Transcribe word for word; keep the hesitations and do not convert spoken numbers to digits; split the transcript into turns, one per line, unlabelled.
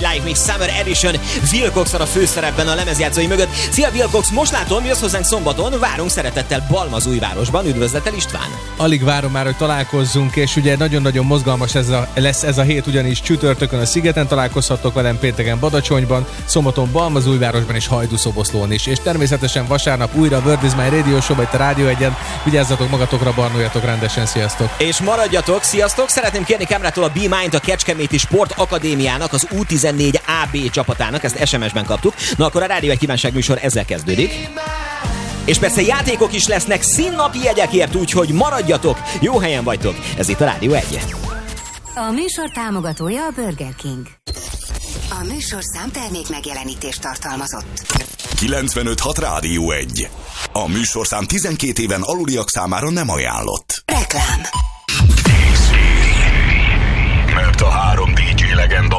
Like Me Summer Edition. Wilcox a főszerepben a lemezjátszói mögött. Szia Wilcox, most látom, jössz hozzánk szombaton, várunk szeretettel Balmazújvárosban. Üdvözletel István!
Alig várom már, hogy találkozzunk, és ugye nagyon-nagyon mozgalmas ez a, lesz ez a hét, ugyanis csütörtökön a Szigeten találkozhattok velem, pénteken Badacsonyban, szombaton Balmazújvárosban és Hajdúszoboszlón is. És természetesen vasárnap újra a World is My Radio Show, vagy a Rádió egyen. Vigyázzatok magatokra, barnoljatok rendesen, sziasztok!
És maradjatok, sziasztok! Szeretném kérni Kámrától a Be Mind, a Kecskeméti Sport Akadémiának, az U tizennégy á bé csapatának, ezt es em es-ben kaptuk. Na akkor a Rádió egy kívánságműsor ezzel kezdődik. És persze játékok is lesznek színnapi jegyekért, úgyhogy maradjatok, jó helyen vagytok. Ez itt a Rádió egy.
A műsor támogatója a Burger King. A műsor számtermék megjelenítést tartalmazott.
kilencvenöt hat Rádió egy. A műsorszám tizenkét éven aluliak számára nem ajánlott.
Reklám.
Mert a három dé dzsé legenda